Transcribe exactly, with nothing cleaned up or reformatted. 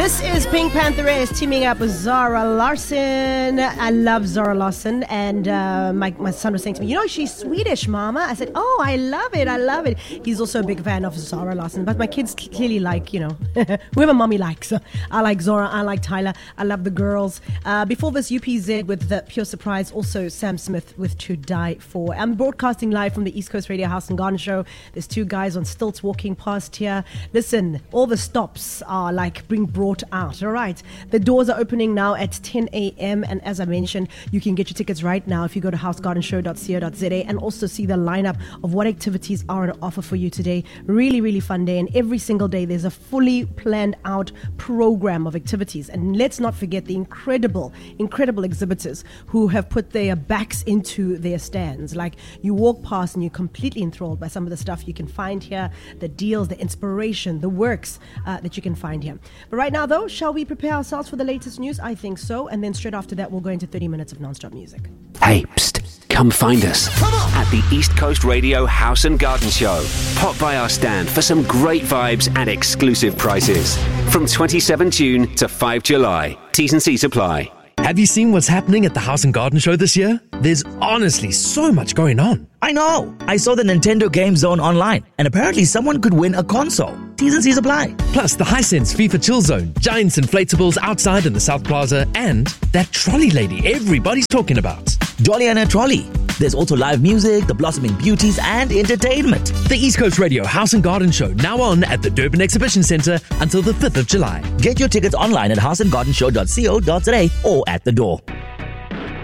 This is Pink Pantheress teaming up with Zara Larsson. I love Zara Larsson, and uh, my, my son was saying to me, you know, she's Swedish, Mama. I said, oh, I love it, I love it. He's also a big fan of Zara Larsson, but my kids clearly like, you know, whoever mommy likes. I like Zara, I like Tyler, I love the girls. Uh, before this, U P Z with the Pure Surprise, also Sam Smith with To Die For. I'm broadcasting live from the East Coast Radio House and Garden Show. There's two guys on stilts walking past here. Listen, all the stops are like being brought out. All right. The doors are opening now at ten a.m. And as I mentioned, you can get your tickets right now if you go to house garden show dot co dot za and also see the lineup of what activities are on offer for you today. Really, really fun day. And every single day, there's a fully planned out program of activities. And let's not forget the incredible, incredible exhibitors who have put their backs into their stands. Like, you walk past and you're completely enthralled by some of the stuff you can find here, the deals, the inspiration, the works uh, that you can find here. But right now, though, shall we prepare ourselves for the latest news? I think so. And then straight after that, we'll go into thirty minutes of non-stop music. Hey, psst, come find us at the East Coast Radio House and Garden Show. Pop by our stand for some great vibes and exclusive prices. From twenty-seventh of June to fifth of July. T's and C's apply. Have you seen what's happening at the House and Garden Show this year? There's honestly so much going on. I know. I saw the Nintendo Game Zone online, and apparently someone could win a console. T's and C's apply. Plus the Hisense FIFA Chill Zone, giants inflatables outside in the South Plaza, and that trolley lady everybody's talking about. Dolly and a trolley. There's also live music, the blossoming beauties, and entertainment. The East Coast Radio House and Garden Show, now on at the Durban Exhibition Centre until the fifth of July. Get your tickets online at house and garden show dot co dot za or at the door.